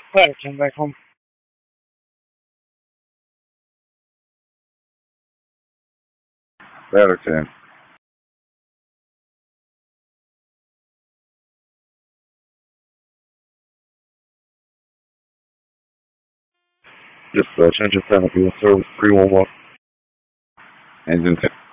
Alright, come back home. Better, Tim. Just change your canopy. Service 311. Engine 10.